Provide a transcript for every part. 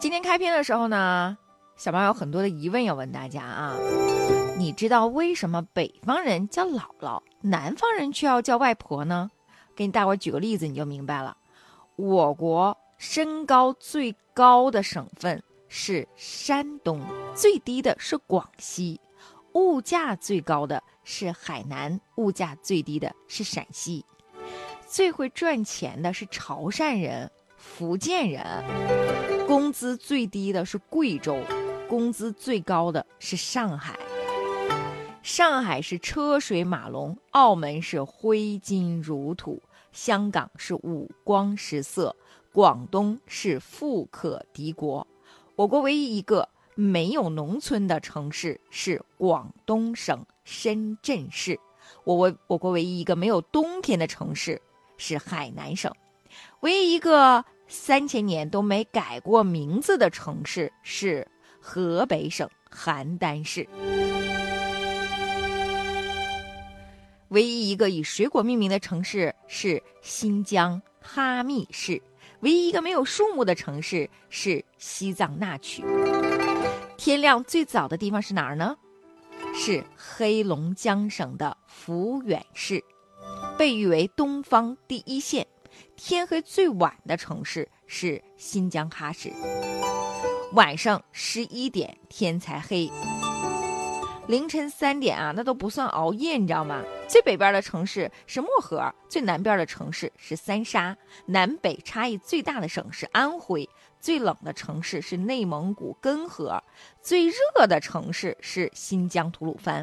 今天开篇的时候呢，小猫有很多的疑问要问大家啊。你知道为什么北方人叫姥姥，南方人却要叫外婆呢？给你大伙举个例子你就明白了。我国身高最高的省份是山东，最低的是广西；物价最高的是海南，物价最低的是陕西；最会赚钱的是潮汕人、福建人；工资最低的是贵州，工资最高的是上海。上海是车水马龙，澳门是挥金如土，香港是五光十色，广东是富可敌国。我国唯一一个没有农村的城市是广东省深圳市。我国唯一一个没有冬天的城市是海南省。唯一一个3000年都没改过名字的城市是河北省邯郸市。唯一一个以水果命名的城市是新疆哈密市。唯一一个没有树木的城市是西藏那曲。天亮最早的地方是哪儿呢？是黑龙江省的抚远市，被誉为东方第一县。天黑最晚的城市是新疆哈市，晚上11点天才黑，凌晨3点啊，那都不算熬夜，你知道吗？最北边的城市是漠河，最南边的城市是三沙，南北差异最大的省是安徽，最冷的城市是内蒙古根河，最热的城市是新疆吐鲁番。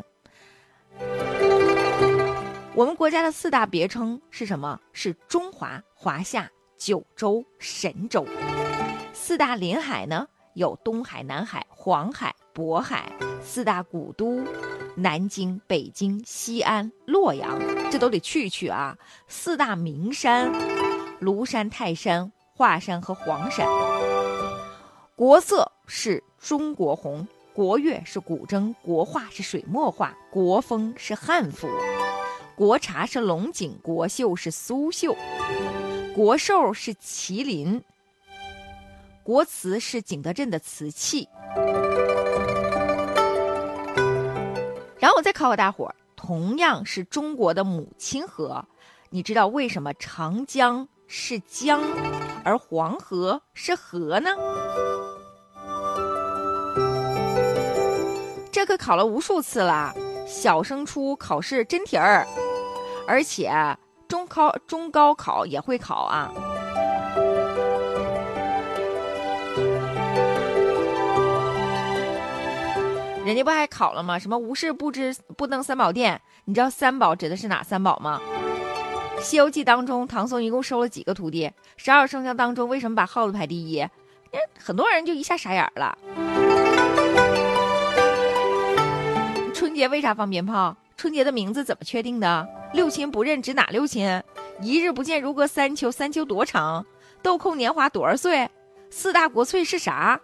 我们国家的4大别称是什么？是中华、华夏、九州、神州。4大临海呢，有东海、南海、黄海、渤海。4大古都，南京、北京、西安、洛阳，这都得去去啊。4大名山，庐山、泰山、华山和黄山。国色是中国红，国乐是古筝，国画是水墨画，国风是汉服，国茶是龙井，国绣是苏绣，国兽是麒麟，国瓷是景德镇的瓷器。然后我再考考大伙儿，同样是中国的母亲河，你知道为什么长江是江而黄河是河呢？这可考了无数次了，小升初考试真题儿，而且中高考也会考啊。人家不还考了吗？什么无事不登三宝殿？你知道三宝指的是哪3宝吗？西游记当中唐僧一共收了几个徒弟？12生肖当中为什么把耗子排第一？很多人就一下傻眼了。春节为啥放鞭炮？春节的名字怎么确定的？六亲不认指哪六亲？一日不见如隔三秋，三秋多长？豆蔻年华多少岁？4大国粹是啥？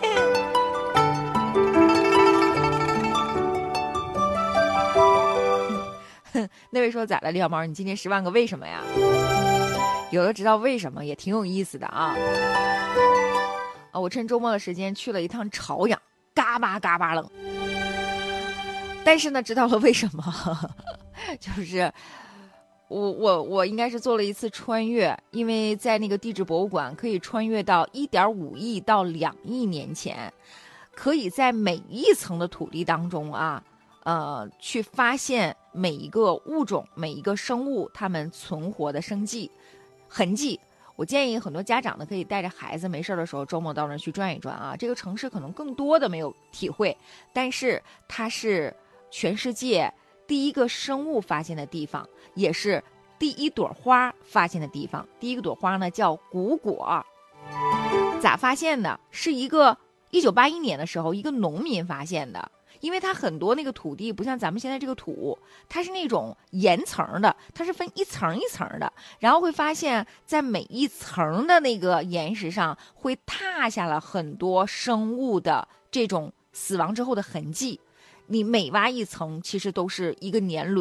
那位说咋了，李小猫，你今天10万个为什么呀？有的知道为什么也挺有意思的啊。我趁周末的时间去了一趟朝阳，嘎巴嘎巴冷。但是呢，知道了为什么？就是我应该是做了一次穿越，因为在那个地质博物馆可以穿越到1.5亿到2亿年前，可以在每一层的土地当中啊。去发现每一个物种、每一个生物它们存活的痕迹。我建议很多家长呢，可以带着孩子没事的时候周末到那儿去转一转啊。这个城市可能更多的没有体会，但是它是全世界第一个生物发现的地方，也是第一朵花发现的地方。第一个朵花呢叫古果，咋发现的？是一个1981年的时候，一个农民发现的。因为它很多那个土地不像咱们现在这个土，它是那种岩层的，它是分一层一层的，然后会发现在每一层的那个岩石上会踏下了很多生物的这种死亡之后的痕迹。你每挖一层其实都是一个年轮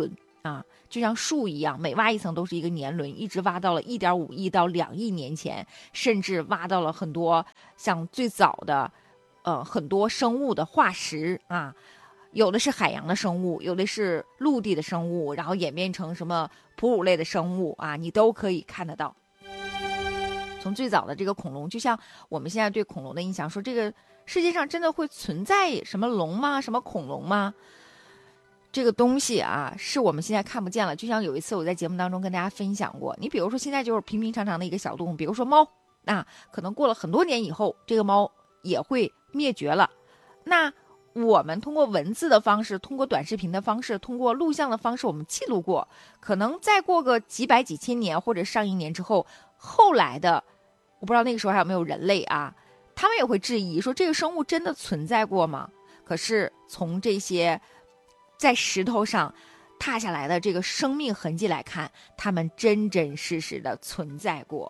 啊，就像树一样，每挖一层都是一个年轮，一直挖到了1.5亿到2亿年前，甚至挖到了很多像最早的很多生物的化石啊，有的是海洋的生物，有的是陆地的生物，然后演变成什么哺乳类的生物啊，你都可以看得到。从最早的这个恐龙，就像我们现在对恐龙的印象，说这个世界上真的会存在什么龙吗？什么恐龙吗？这个东西啊，是我们现在看不见了。就像有一次我在节目当中跟大家分享过，你比如说现在就是平平常常的一个小动物，比如说猫，那可能过了很多年以后，这个猫也会灭绝了。那我们通过文字的方式，通过短视频的方式，通过录像的方式，我们记录过。可能再过个几百几千年或者上亿年之后，后来的我不知道那个时候还有没有人类啊，他们也会质疑说这个生物真的存在过吗？可是从这些在石头上踏下来的这个生命痕迹来看，他们真真实实的存在过。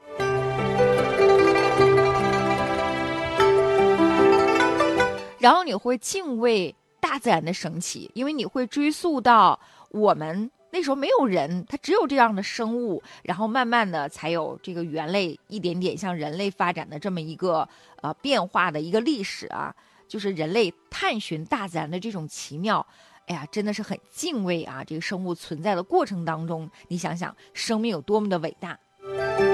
然后你会敬畏大自然的神奇，因为你会追溯到我们那时候没有人，它只有这样的生物，然后慢慢的才有这个猿类一点点向人类发展的这么一个变化的一个历史啊，就是人类探寻大自然的这种奇妙。哎呀，真的是很敬畏啊！这个生物存在的过程当中，你想想，生命有多么的伟大。